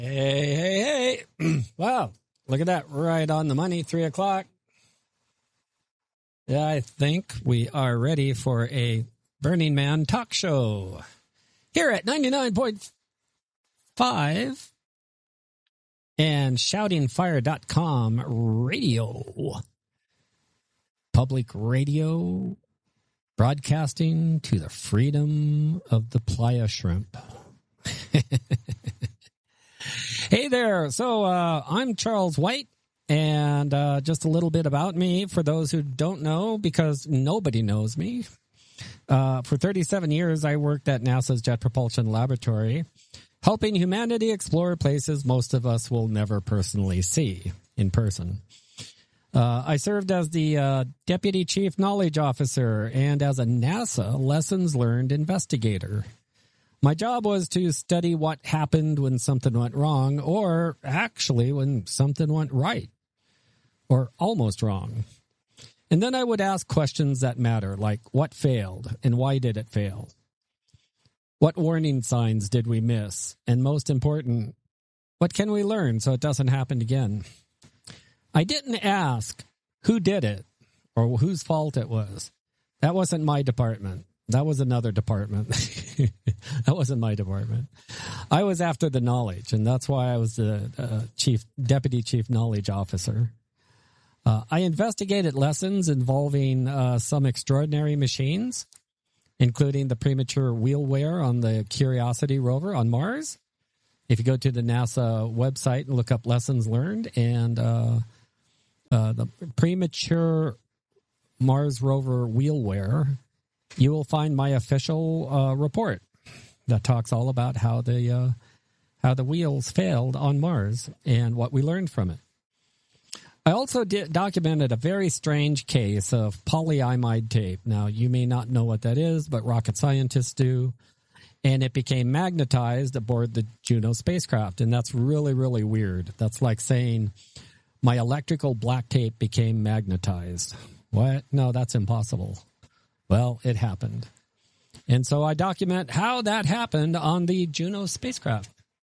Hey. Wow. Look at that. Right on the money. 3:00. Yeah, I think we are ready for a Burning Man talk show here at 99.5 and shoutingfire.com radio. Public radio broadcasting to the freedom of the playa shrimp. Hey there. So I'm Charles White, and just a little bit about me for those who don't know, because nobody knows me. For 37 years, I worked at NASA's Jet Propulsion Laboratory, helping humanity explore places most of us will never personally see in person. I served as the Deputy Chief Knowledge Officer and as a NASA Lessons Learned Investigator. My job was to study what happened when something went wrong, or actually when something went right, or almost wrong. And then I would ask questions that matter, like what failed and why did it fail? What warning signs did we miss? And most important, what can we learn so it doesn't happen again? I didn't ask who did it or whose fault it was. That wasn't my department. That was another department. That wasn't my department. I was after the knowledge, and that's why I was the Deputy Chief Knowledge Officer. I investigated lessons involving some extraordinary machines, including the premature wheel wear on the Curiosity rover on Mars. If you go to the NASA website and look up lessons learned and the premature Mars rover wheel wear, you will find my official report that talks all about how the wheels failed on Mars and what we learned from it. I also documented a very strange case of polyimide tape. Now, you may not know what that is, but rocket scientists do. And it became magnetized aboard the Juno spacecraft. And that's really, really weird. That's like saying my electrical black tape became magnetized. What? No, that's impossible. Well, it happened. And so I document how that happened on the Juno spacecraft.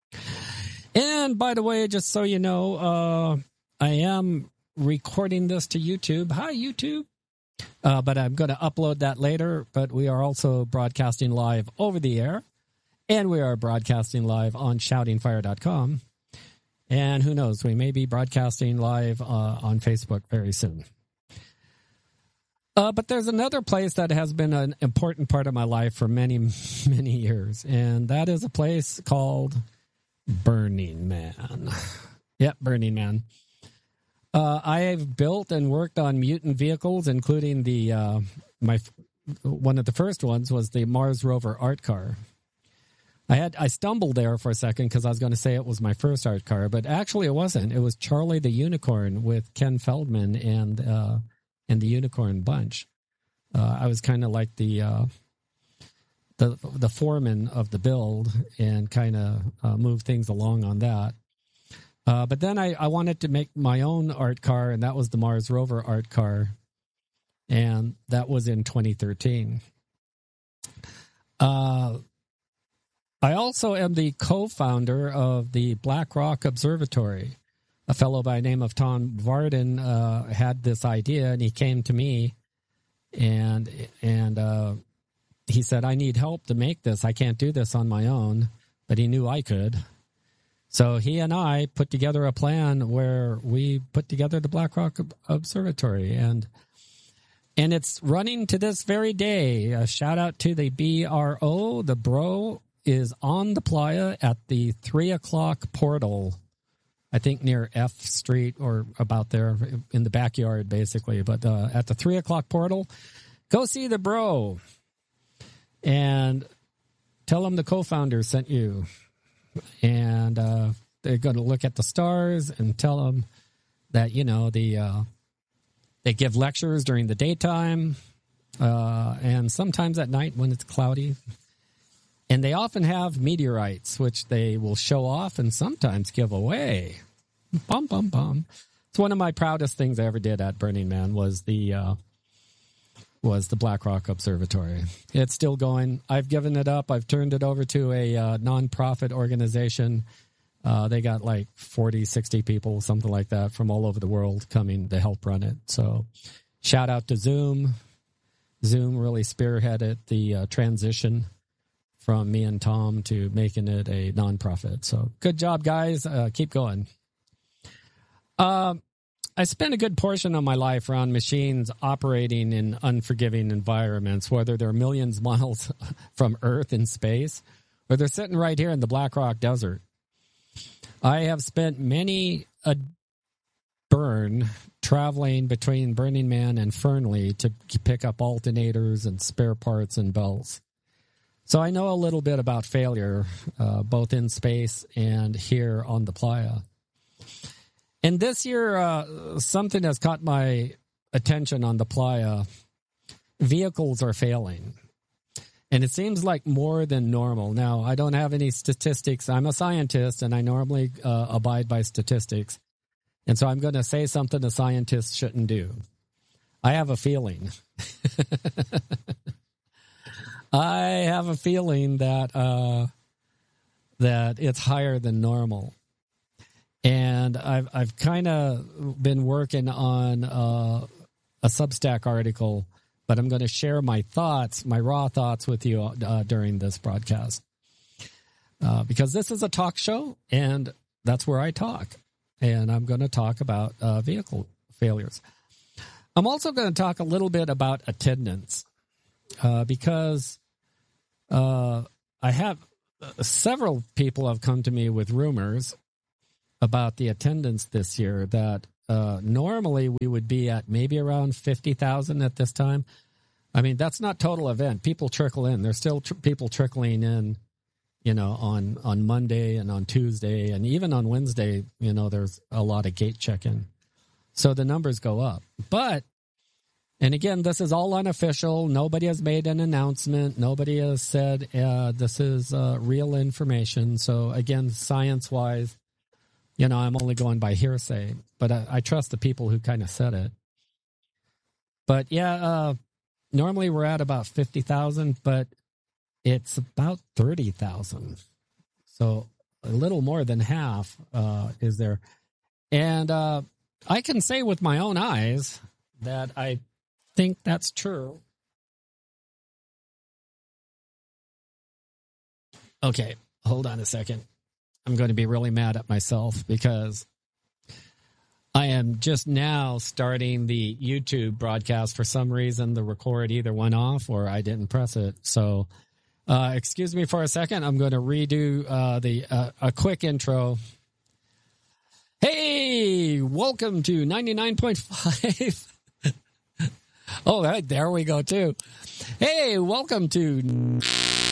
And by the way, just so you know, I am recording this to YouTube. Hi, YouTube. But I'm going to upload that later. But we are also broadcasting live over the air. And we are broadcasting live on shoutingfire.com. And who knows, we may be broadcasting live on Facebook very soon. But there's another place that has been an important part of my life for many, many years. And that is a place called Burning Man. Yep, Burning Man. I have built and worked on mutant vehicles, including one of the first ones was the Mars rover art car. I stumbled there for a second because I was going to say it was my first art car, but actually it wasn't. It was Charlie the Unicorn with Ken Feldman and the Unicorn Bunch. I was kind of like the foreman of the build and kind of move things along on that. But then I wanted to make my own art car, and that was the Mars rover art car, and that was in 2013. I also am the co-founder of the Black Rock Observatory. A fellow by the name of Tom Varden had this idea, and he came to me, and he said, I need help to make this. I can't do this on my own, but he knew I could. So he and I put together a plan where we put together the Black Rock Observatory, and it's running to this very day. A shout out to the BRO. The BRO is on the playa at the 3:00 portal, I think near F Street or about there in the backyard, basically. But at the 3:00 portal, go see the bro and tell him the co-founder sent you. And they're going to look at the stars and tell them that, they give lectures during the daytime and sometimes at night when it's cloudy. And they often have meteorites, which they will show off and sometimes give away. Bum, bum, bum. It's one of my proudest things I ever did at Burning Man was the Black Rock Observatory. It's still going. I've given it up. I've turned it over to a nonprofit organization They got like 40, 60 people, something like that, from all over the world coming to help run it. So shout out to Zoom. Zoom really spearheaded the transition from me and Tom to making it a nonprofit. So good job, guys. Keep going. I spent a good portion of my life around machines operating in unforgiving environments, whether they're millions of miles from Earth in space or they're sitting right here in the Black Rock Desert. I have spent many a burn traveling between Burning Man and Fernley to pick up alternators and spare parts and belts. So I know a little bit about failure, both in space and here on the playa. And this year, something has caught my attention on the playa. Vehicles are failing. And it seems like more than normal. Now, I don't have any statistics. I'm a scientist, and I normally abide by statistics. And so I'm going to say something a scientist shouldn't do. I have a feeling. I have a feeling that that it's higher than normal. And I've kind of been working on a Substack article, but I'm going to share my thoughts, my raw thoughts with you during this broadcast. Because this is a talk show, and that's where I talk. And I'm going to talk about vehicle failures. I'm also going to talk a little bit about attendance, because I have several people have come to me with rumors about the attendance this year that normally we would be at maybe around 50,000 at this time. I mean, that's not total event. People trickle in. There's still people trickling in, on Monday and on Tuesday, and even on Wednesday, there's a lot of gate check-in. So the numbers go up. But, and again, this is all unofficial. Nobody has made an announcement. Nobody has said this is real information. So again, science-wise, I'm only going by hearsay, but I trust the people who kind of said it. But yeah, normally we're at about 50,000, but it's about 30,000. So a little more than half is there. And I can say with my own eyes that I think that's true. Okay, hold on a second. I'm going to be really mad at myself because I am just now starting the YouTube broadcast. For some reason, the record either went off or I didn't press it. So excuse me for a second. I'm going to redo a quick intro. Hey, welcome to 99.5. Oh, right, there we go, too. Hey, welcome to